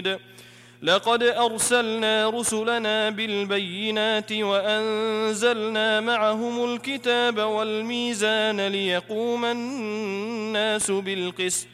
لقد أرسلنا رسلنا بالبينات وأنزلنا معهم الكتاب والميزان ليقوم الناس بالقسط